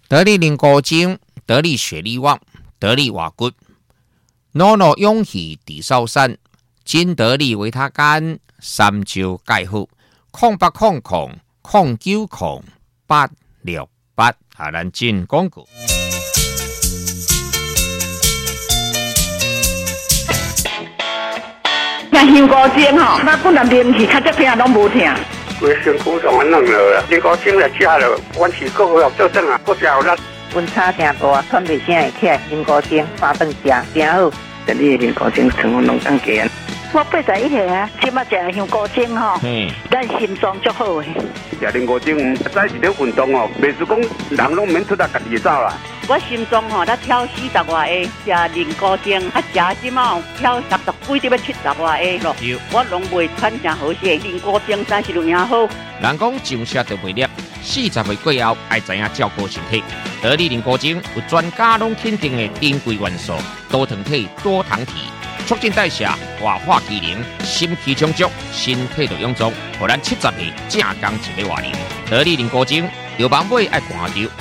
得力灵骨精、得力雪力旺、得力瓦骨、诺诺勇气地少山、金得力维他干、三焦钙护、0800090868咱进广告。 像香菇精吼，那本来练气较这听拢无听。 规身躯上安弄了，香菇精来食了，阮是够好做阵啊，够食有力。 阮差听无啊，喘袂声会起来，香菇精花顿食真好。这里的香菇精成分拢当加。我81岁啊，即马食香菇精吼，咱心脏足好诶。 食香菇精，早是咧运动哦，袂是讲人拢免出来家己走啦。 我心脏吼，才跳40外下，食灵菇精，食即马跳60几，要70外下咯。我拢袂喘真好势，灵菇精真是有影好。 人讲上车就袂粒，40岁过后爱知影照顾身体。得力灵菇精有专家拢肯定的珍贵元素，多糖体、多糖体，促进代谢、活化机能、心气充足，身体就臃肿，互咱70岁正刚一个活龄。得力灵菇精，有网买爱看着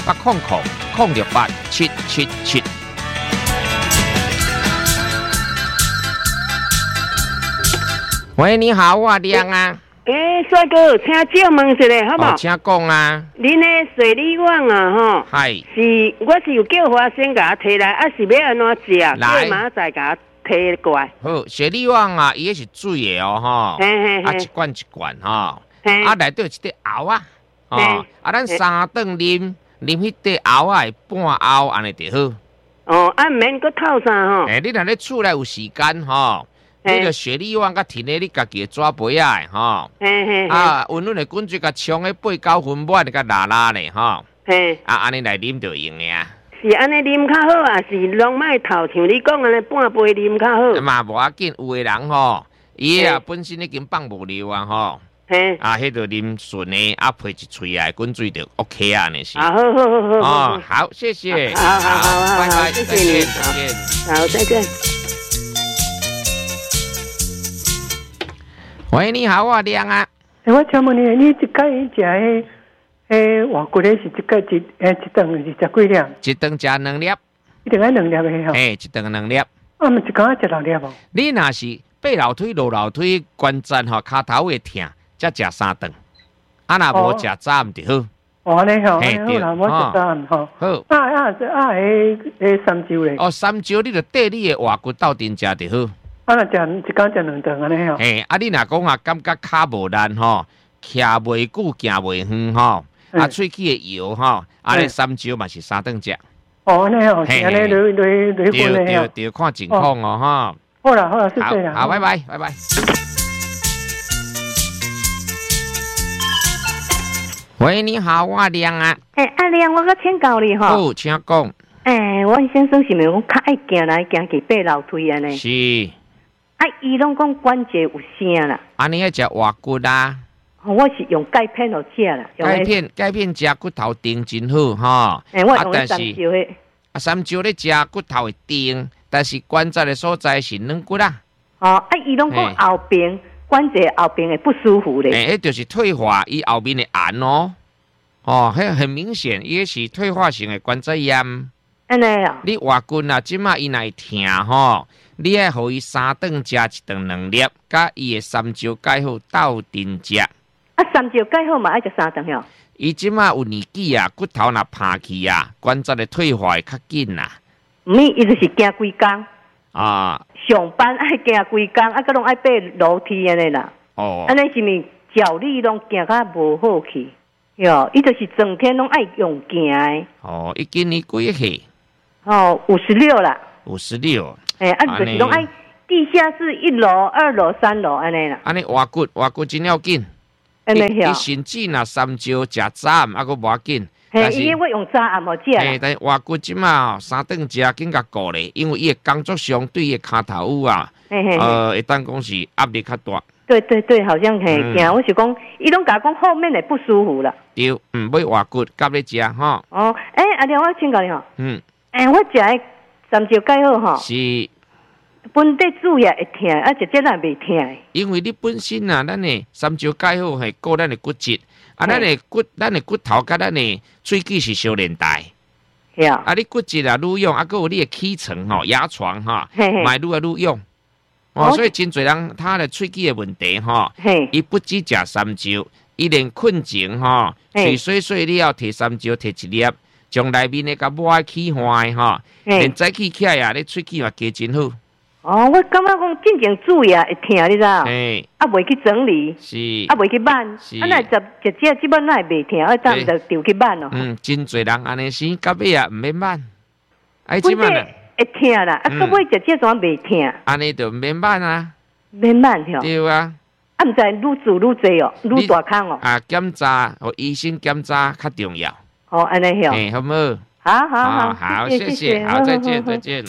0800-068-777。喂，你好，我亮啊。 帅哥，请教问一下，好不好？ 请讲啊。 恁的水利网啊，吼，是我是有叫花生甲摕来，是要安怎食？叫马仔甲摕过来。 好，水利网啊，伊是水的哦，吼，一罐一罐吼，内底有一块熬啊，咱3顿啉迄块熬啊，半熬安尼就好。 毋免搁透啥吼？ 你若咧厝内有时间吼。你个雪莉网甲摕咧，你家己抓杯啊，吼，温润的滚水甲冲咧8-9分满，甲拉拉咧，吼，安尼来啉就用的啊。 是安尼啉较好啊，是拢莫透像你讲安尼半杯啉较好。 嘛无要紧，有的人吼，伊啊本身已经放无尿啊，吼，迄个啉顺的，配一喙啊滚水就 OK 啊，那是。好，好，谢谢。 好， 拜拜， 谢谢你，好，再见。 喂，你好，我亮啊。 我请问你一摆食外骨的是一顿是食几粒？ 一顿食2粒。 一顿爱2粒的吼。 一顿2粒。 毋是讲食6粒无？ 你若是爬楼梯、落楼梯，关节吼骹头会疼，才食3顿。若无食早就好。 安尼吼，好啦，我食早吼。 好。 三焦咧。 三焦你着缀你的外骨斗阵食就好。 若食一工食2顿安尼吼。 你若讲感觉骹无力吼，徛袂久，行袂远吼，喙齿会摇吼，安尼三焦嘛是3顿食。 安尼吼，是安尼分咧。对，看情况哦， 吼。好啦，谢谢啦。 好，拜拜。喂，你好，我亮啊。 阿亮，我搁请教你吼。 好，请讲。 我先生是咪讲较爱行来行去爬楼梯安尼？ 是。 伊拢讲关节有声啦。 安尼要食外骨啦。 我是用钙片来食啦。 钙片食骨头定真好吼。 我用三焦的。 三焦咧食骨头会定，但是关节的所在是软骨啦。 伊拢讲后边关节后边会不舒服咧。 迄就是退化，伊后面的炎哦。迄很明显，伊是退化性的关节炎。 安尼啊？ 你外骨啊，即马伊若疼吼。你爱互伊3顿食1顿2粒，甲伊的三焦钙好斗阵食。 三焦钙好嘛爱食3顿哟。 伊即马有年纪啊，骨头若趴去啊，关节的退化会较紧啦。 伊就是行规工。上班爱行规工，佮拢爱爬楼梯安尼啦。安尼是咪脚力拢行较无好去？哟，伊就是整天拢爱用行的。 伊今年几岁 ？56啦。 56。 就是拢爱地下室1楼、2楼、3楼安尼啦。 安尼外骨真要紧。 安尼伊甚至若三焦食早暗，佫无要紧。 因为我用早暗无食。 但是外骨即马3顿食紧甲顾咧，因为伊的工作上对伊骹头有啊，会当讲是压力较大。 对，好像惊，我是讲，伊拢甲讲后面会不舒服啦。 对，买外骨夹咧食吼。 阿亮，我请教你吼。我食的三焦钙好吼。 是。 本地煮也会疼，啊，直接咱袂疼。 因为你本身啊，咱的三椒解好系顾咱的骨质，啊，咱的骨头甲咱的喙齿是相连带。啊，你骨质啊愈用，啊，佮有你的齿层吼、牙床哈，买愈来愈用。所以真侪人他的喙齿的问题吼，伊不只食三椒，伊连困前吼，喙水水了，摕三椒摕一粒，将内面的甲抹去坏吼，连早起起来啊，你喙齿嘛加真好。 我感觉讲真正煮也会疼，你知道？袂去整理， 是， 袂去挽，那直接即摆那袂疼，当就丢去挽咯。 真侪人安尼生到尾啊，唔免挽，即摆呢会疼啦，到尾直接怎袂疼？ 安尼就唔免挽啊， 免挽吼。 对啊， 毋知愈煮愈济哦，愈大坑哦。 检查和医生检查较重要。 安尼吼。 好唔好？ 好，谢谢，好，再见，再见。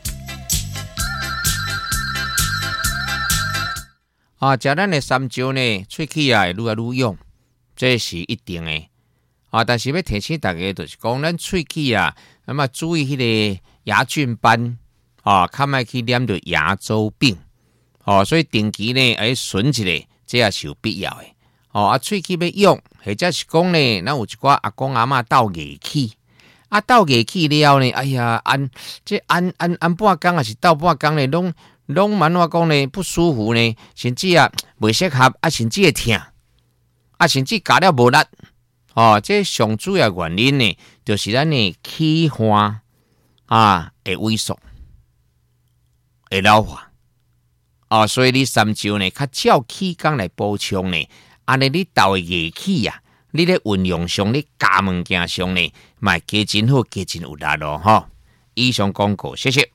食咱的三椒呢，喙齿啊会愈来愈用，这是一定的。但是要提醒大家，就是讲咱喙齿啊，注意迄个牙菌斑，较莫去染到牙周病。所以定期呢，要巡一下，这也是有必要的。喙齿要用，或者是讲呢，咱有一寡阿公阿嬷斗牙齿，斗牙齿了呢，哎呀，按半工还是斗半工呢，拢蛮话讲呢不舒服呢，甚至啊袂适合，甚至会痛，甚至咬了无力，这上主要原因呢，就是咱的齿花会萎缩，会老化，所以你三椒呢，较照齿工来补充呢，安尼你斗的牙齿啊，你咧运用上，你加物件上呢，嘛加真好，加真有力咯，以上广告，谢谢。